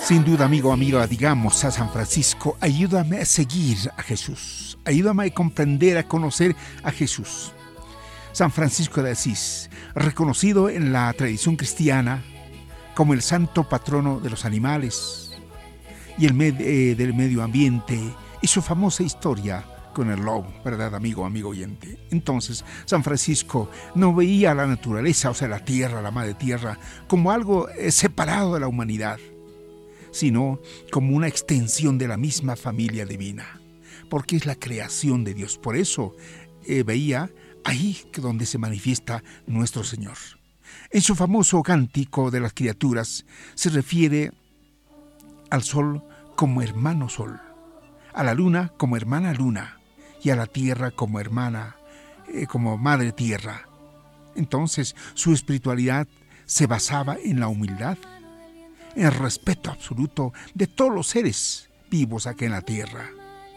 Sin duda, amigo, amiga, digamos a San Francisco, ayúdame a seguir a Jesús, ayúdame a comprender, a conocer a Jesús. San Francisco de Asís, reconocido en la tradición cristiana como el santo patrono de los animales y del medio ambiente, y su famosa historia con el lobo, ¿verdad, amigo oyente? Entonces, San Francisco no veía la naturaleza, o sea, la tierra, la madre tierra, como algo separado de la humanidad, sino como una extensión de la misma familia divina, porque es la creación de Dios. Por eso veía ahí donde se manifiesta nuestro Señor. En su famoso cántico de las criaturas se refiere al sol como hermano sol, a la luna como hermana luna y a la tierra como hermana, como madre tierra. Entonces su espiritualidad se basaba en la humildad, en el respeto absoluto de todos los seres vivos aquí en la tierra.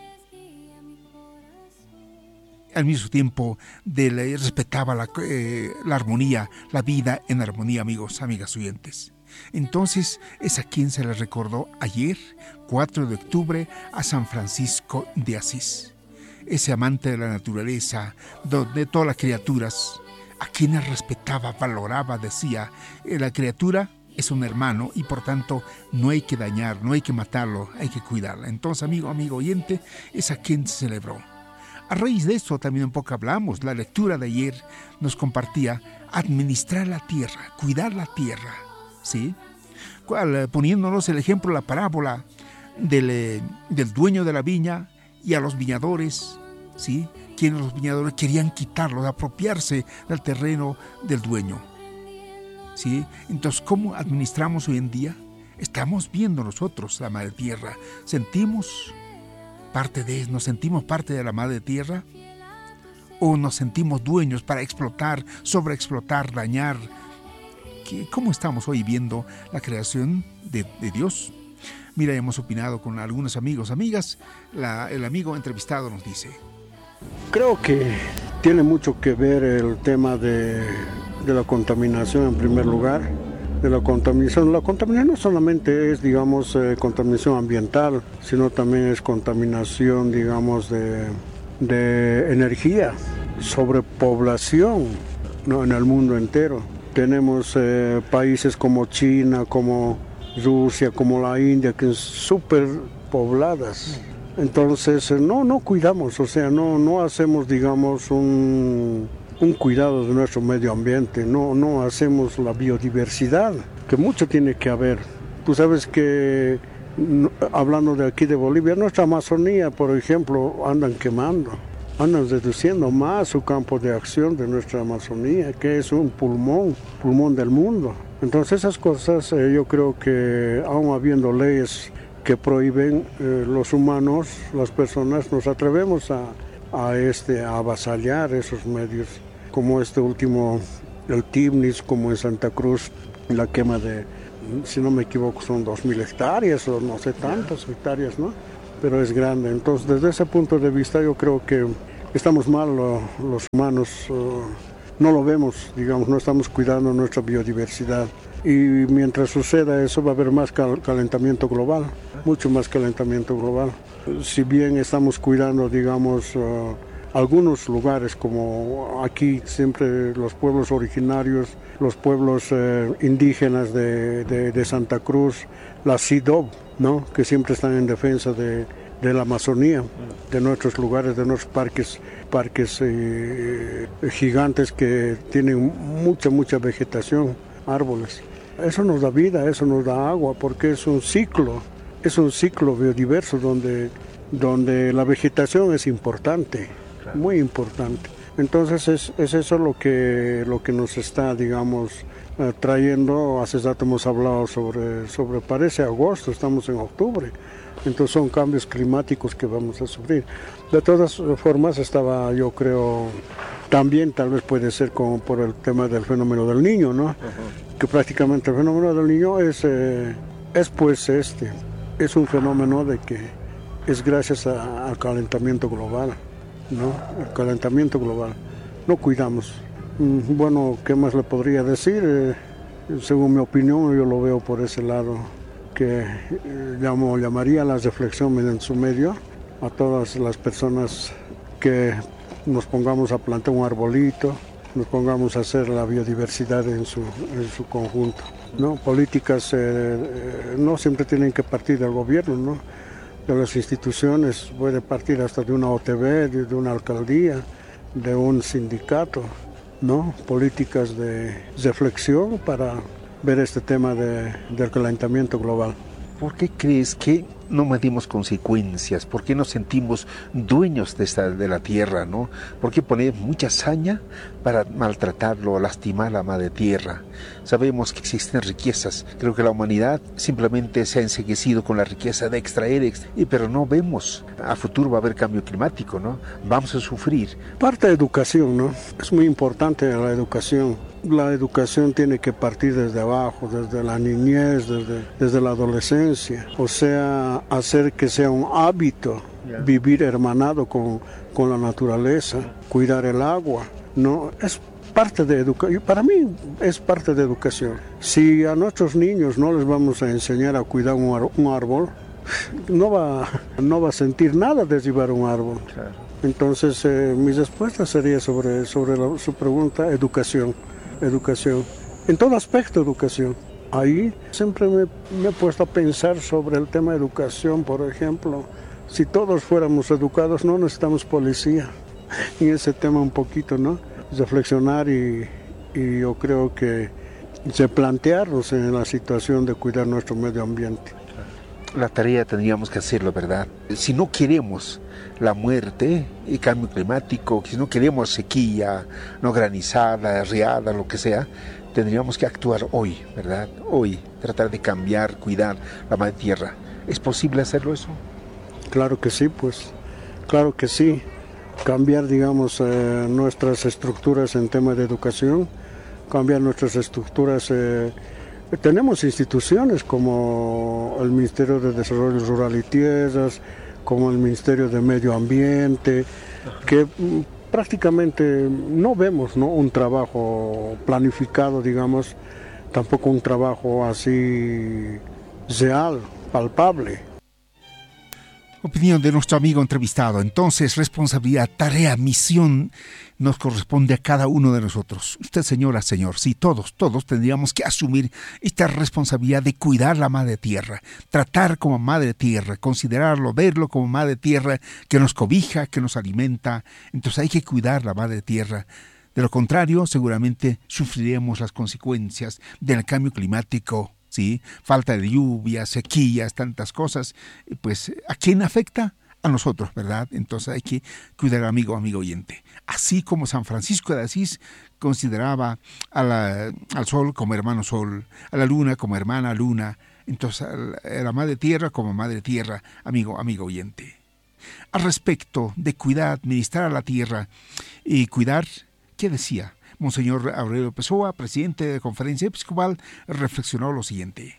Al mismo tiempo respetaba la armonía, la vida en armonía, amigos, amigas oyentes. Entonces es a quien se le recordó ayer, 4 de octubre, a San Francisco de Asís, ese amante de la naturaleza, de todas las criaturas, a quienes respetaba, valoraba, decía, la criatura es un hermano y por tanto no hay que dañar, no hay que matarlo, hay que cuidarla. Entonces, amigo oyente, es a quien se celebró. A raíz de esto también un poco hablamos. La lectura de ayer nos compartía administrar la tierra, cuidar la tierra, ¿sí? Poniéndonos el ejemplo, la parábola del dueño de la viña y a los viñadores, ¿sí? Quienes los viñadores querían quitarlo, apropiarse del terreno del dueño, ¿sí? Entonces, ¿cómo administramos hoy en día? Estamos viendo nosotros la madre tierra, nos sentimos parte de la madre tierra, o nos sentimos dueños para explotar, sobreexplotar, dañar. ¿Cómo estamos hoy viendo la creación de Dios? Mira, hemos opinado con algunos amigos, amigas. El amigo entrevistado nos dice: creo que tiene mucho que ver el tema de la contaminación en primer lugar. De la contaminación no solamente es, digamos, contaminación ambiental, sino también es contaminación, digamos, de energía, sobrepoblación, ¿no?, en el mundo entero. Tenemos países como China, como Rusia, como la India, que son súper pobladas. Entonces no cuidamos, o sea, no hacemos, digamos, un cuidado de nuestro medio ambiente, no hacemos la biodiversidad, que mucho tiene que haber. Tú sabes que, hablando de aquí de Bolivia, nuestra Amazonía, por ejemplo, andan reduciendo más su campo de acción de nuestra Amazonía, que es un pulmón del mundo. Entonces esas cosas, yo creo que aún habiendo leyes que prohíben, los humanos, las personas, nos atrevemos a avasallar esos medios, como este último, el Tibnis, como en Santa Cruz, la quema de, si no me equivoco, son 2.000 hectáreas o no sé tantas hectáreas, ¿no? Pero es grande. Entonces, desde ese punto de vista, yo creo que estamos mal los humanos, no lo vemos, digamos, no estamos cuidando nuestra biodiversidad. Y mientras suceda eso, va a haber más calentamiento global, mucho más calentamiento global. Si bien estamos cuidando, digamos, algunos lugares, como aquí siempre los pueblos originarios, los pueblos indígenas de Santa Cruz, la CIDOB, ¿no?, que siempre están en defensa de la Amazonía, de nuestros lugares, de nuestros parques gigantes que tienen mucha vegetación, árboles. Eso nos da vida, eso nos da agua, porque es un ciclo biodiverso donde la vegetación es importante, muy importante. Entonces es eso lo que nos está, digamos, trayendo. Hace rato hemos hablado sobre parece agosto, estamos en octubre. Entonces son cambios climáticos que vamos a sufrir. De todas formas, estaba, yo creo, también tal vez puede ser como por el tema del fenómeno del Niño, ¿no? Uh-huh. Que prácticamente el fenómeno del Niño es un fenómeno de que es gracias al calentamiento global, ¿no? El calentamiento global. No cuidamos. Bueno, ¿qué más le podría decir? Según mi opinión, yo lo veo por ese lado. que llamaría la reflexión en su medio a todas las personas que nos pongamos a plantar un arbolito, nos pongamos a hacer la biodiversidad en su conjunto, ¿no? Políticas no siempre tienen que partir del gobierno, ¿no? De las instituciones, puede partir hasta de una OTB, de una alcaldía, de un sindicato, ¿no? Políticas de reflexión para ver este tema del calentamiento global. ¿Por qué crees que no medimos consecuencias? ¿Por qué nos sentimos dueños de la tierra, ¿no? ¿Por qué poner mucha saña para maltratarlo, lastimar a la madre tierra? Sabemos que existen riquezas. Creo que la humanidad simplemente se ha enseguecido con la riqueza de extraer, pero no vemos. A futuro va a haber cambio climático, ¿no? Vamos a sufrir. Parte de educación, ¿no? Es muy importante la educación. La educación tiene que partir desde abajo, desde la niñez, desde la adolescencia. O sea, hacer que sea un hábito vivir hermanado con la naturaleza, cuidar el agua, ¿no? Es parte de educación. Para mí es parte de educación. Si a nuestros niños no les vamos a enseñar a cuidar un árbol, no va a sentir nada de llevar un árbol. Claro. Entonces, mi respuesta sería sobre su pregunta, educación. En todo aspecto, educación. Ahí siempre me he puesto a pensar sobre el tema de educación, por ejemplo. Si todos fuéramos educados, no necesitamos policía. En ese tema un poquito, ¿no? Reflexionar y yo creo que plantearnos en la situación de cuidar nuestro medio ambiente. La tarea tendríamos que hacerlo, ¿verdad? Si no queremos la muerte y cambio climático, si no queremos sequía, no granizada, riada, lo que sea, tendríamos que actuar hoy, ¿verdad? Hoy, tratar de cambiar, cuidar la madre tierra. ¿Es posible hacerlo eso? Claro que sí, pues. Claro que sí. Cambiar, digamos, nuestras estructuras en tema de educación, cambiar nuestras estructuras. Tenemos instituciones como el Ministerio de Desarrollo Rural y Tierras, como el Ministerio de Medio Ambiente, que prácticamente no vemos, ¿no?, un trabajo planificado, digamos, tampoco un trabajo así real, palpable. Opinión de nuestro amigo entrevistado. Entonces, responsabilidad, tarea, misión nos corresponde a cada uno de nosotros. Usted, señora, señor, sí, todos tendríamos que asumir esta responsabilidad de cuidar la madre tierra, tratar como madre tierra, considerarlo, verlo como madre tierra que nos cobija, que nos alimenta. Entonces hay que cuidar la madre tierra. De lo contrario, seguramente sufriremos las consecuencias del cambio climático. ¿Sí? Falta de lluvia, sequías, tantas cosas, pues ¿a quién afecta? A nosotros, ¿verdad? Entonces hay que cuidar amigo oyente. Así como San Francisco de Asís consideraba al sol como hermano sol, a la luna como hermana luna, entonces a la madre tierra como madre tierra, amigo oyente. Al respecto de cuidar, administrar a la tierra y cuidar, ¿qué decía? Monseñor Aurelio Pessoa, presidente de la Conferencia Episcopal, reflexionó lo siguiente.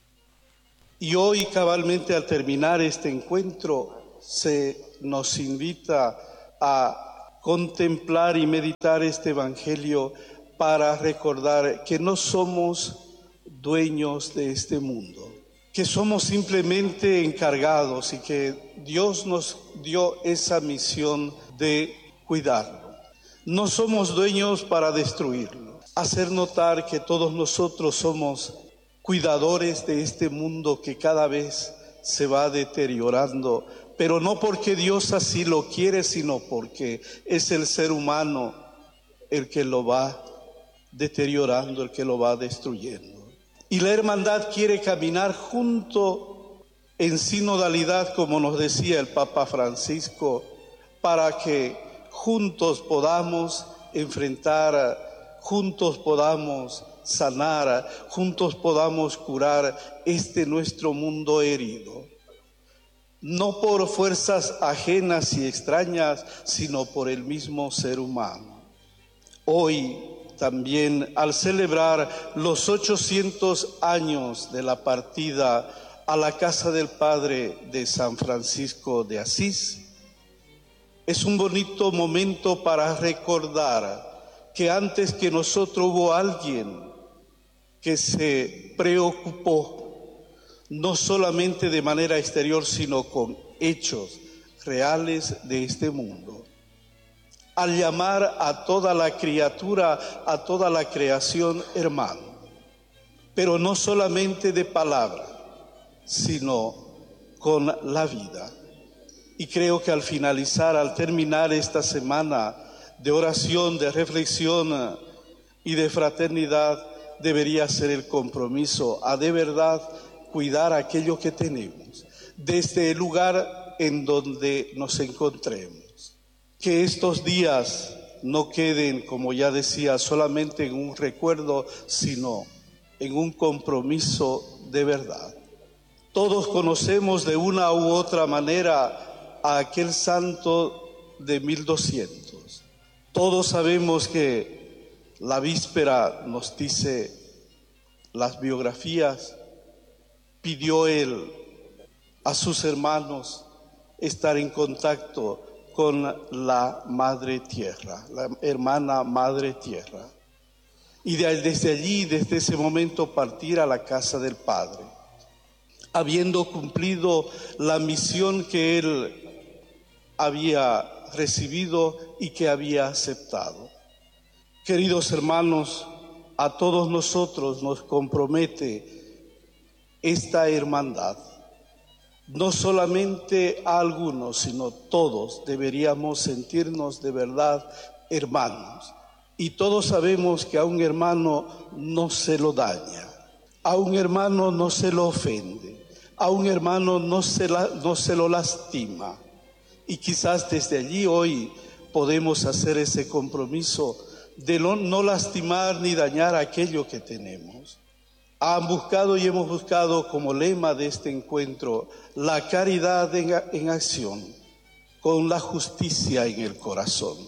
Y hoy, cabalmente, al terminar este encuentro, se nos invita a contemplar y meditar este Evangelio para recordar que no somos dueños de este mundo, que somos simplemente encargados y que Dios nos dio esa misión de cuidarlo. No somos dueños para destruirlo. Hacer notar que todos nosotros somos cuidadores de este mundo que cada vez se va deteriorando, pero no porque Dios así lo quiere, sino porque es el ser humano el que lo va deteriorando, el que lo va destruyendo. Y la hermandad quiere caminar junto en sinodalidad, como nos decía el Papa Francisco, para que juntos podamos enfrentar, juntos podamos sanar, juntos podamos curar este nuestro mundo herido. No por fuerzas ajenas y extrañas, sino por el mismo ser humano. Hoy también, al celebrar los 800 años de la partida a la casa del Padre de San Francisco de Asís, es un bonito momento para recordar que antes que nosotros hubo alguien que se preocupó no solamente de manera exterior, sino con hechos reales de este mundo. Al llamar a toda la criatura, a toda la creación, hermano, pero no solamente de palabra, sino con la vida. Y creo que al terminar esta semana de oración, de reflexión y de fraternidad, debería ser el compromiso a de verdad cuidar aquello que tenemos, desde el lugar en donde nos encontremos. Que estos días no queden, como ya decía, solamente en un recuerdo, sino en un compromiso de verdad. Todos conocemos de una u otra manera a aquel santo de 1200. Todos sabemos que la víspera nos dice las biografías, pidió él a sus hermanos estar en contacto con la Madre Tierra, la hermana Madre Tierra. Y desde allí, desde ese momento, partir a la casa del Padre, habiendo cumplido la misión que él había recibido y que había aceptado. Queridos hermanos, a todos nosotros nos compromete esta hermandad. No solamente a algunos, sino todos deberíamos sentirnos de verdad hermanos. Y todos sabemos que a un hermano no se lo daña, a un hermano no se lo ofende, a un hermano no se lo lastima. Y quizás desde allí hoy podemos hacer ese compromiso de no lastimar ni dañar aquello que tenemos. Han buscado y hemos buscado como lema de este encuentro la caridad en acción, con la justicia en el corazón.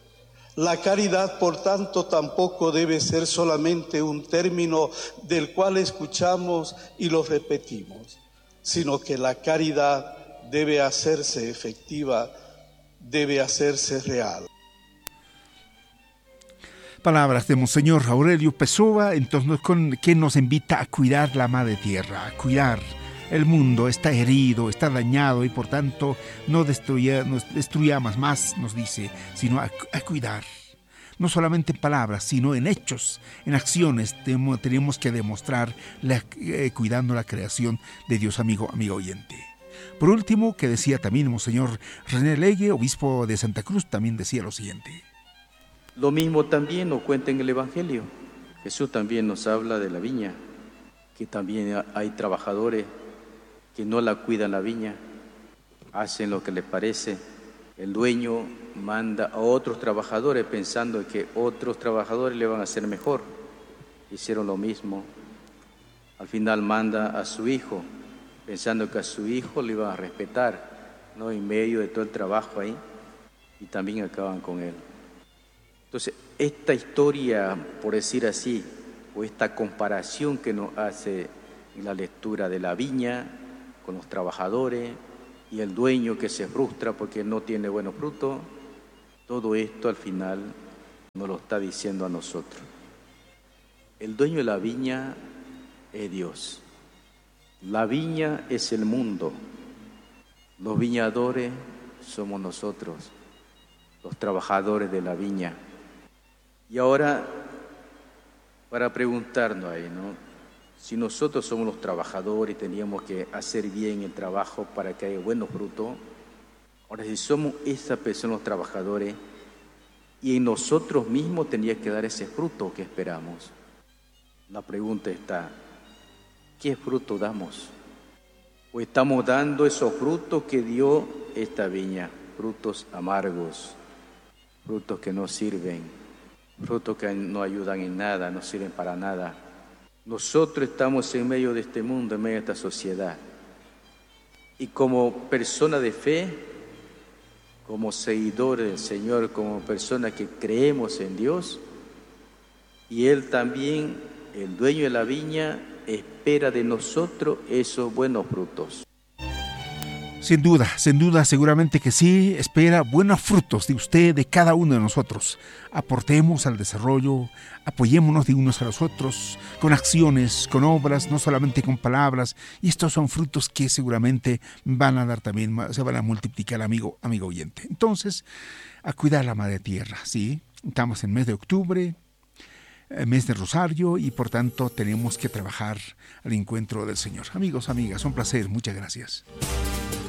La caridad, por tanto, tampoco debe ser solamente un término del cual escuchamos y lo repetimos, sino que la caridad debe hacerse efectiva, debe hacerse real. Palabras de Monseñor Aurelio Pessoa, entonces, que nos invita a cuidar la Madre Tierra, a cuidar el mundo. Está herido, está dañado y por tanto no destruyamos más, nos dice, sino a cuidar. No solamente en palabras, sino en hechos, en acciones. Tenemos que demostrar cuidando la creación de Dios, amigo oyente. Por último, que decía también Monseñor René Legue, obispo de Santa Cruz, también decía lo siguiente. Lo mismo también nos cuenta en el Evangelio. Jesús también nos habla de la viña, que también hay trabajadores que no la cuidan la viña, hacen lo que les parece. El dueño manda a otros trabajadores pensando que otros trabajadores le van a hacer mejor. Hicieron lo mismo. Al final manda a su hijo, pensando que a su hijo le iban a respetar, ¿no? En medio de todo el trabajo ahí, y también acaban con él. Entonces, esta historia, por decir así, o esta comparación que nos hace en la lectura de la viña con los trabajadores y el dueño que se frustra porque no tiene buenos frutos, todo esto al final nos lo está diciendo a nosotros. El dueño de la viña es Dios. La viña es el mundo. Los viñadores somos nosotros, los trabajadores de la viña. Y ahora, para preguntarnos ahí, ¿no? Si nosotros somos los trabajadores y teníamos que hacer bien el trabajo para que haya buenos frutos, ahora si somos esas personas, los trabajadores, y en nosotros mismos tendría que dar ese fruto que esperamos. La pregunta está, ¿qué fruto damos? ¿O estamos dando esos frutos que dio esta viña? Frutos amargos, frutos que no sirven, frutos que no ayudan en nada, no sirven para nada. Nosotros estamos en medio de este mundo, en medio de esta sociedad. Y como persona de fe, como seguidores del Señor, como personas que creemos en Dios, y Él también, el dueño de la viña, espera de nosotros esos buenos frutos. Sin duda, seguramente que sí. Espera buenos frutos de usted, de cada uno de nosotros. Aportemos al desarrollo, apoyémonos de unos a los otros, con acciones, con obras, no solamente con palabras. Y estos son frutos que seguramente van a dar también, se van a multiplicar, amigo oyente. Entonces, a cuidar la madre tierra, ¿sí? Estamos en mes de octubre, mes de Rosario, y por tanto tenemos que trabajar al encuentro del Señor. Amigos, amigas, un placer, muchas gracias.